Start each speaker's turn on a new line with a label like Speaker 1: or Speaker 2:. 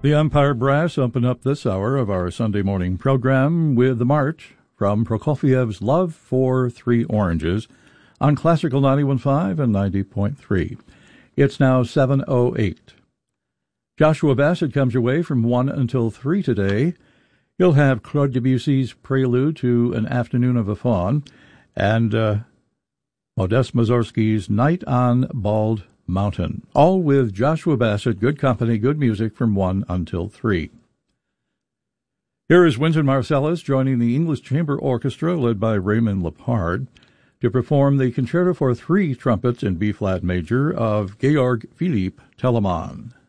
Speaker 1: The Empire Brass open up this hour of our Sunday morning program with the march from Prokofiev's Love for Three Oranges on Classical 91.5 and 90.3. It's now 7:08. Joshua Bassett comes your way from 1 until 3 today. You'll have Claude Debussy's Prelude to an Afternoon of a Faun and Modest Mussorgsky's Night on Bald Mountain, all with Joshua Bassett, good company, good music from 1 until 3. Here is Wynton Marsalis joining the English Chamber Orchestra led by Raymond Lepard to perform the Concerto for Three Trumpets in B-flat major of Georg Philipp Telemann.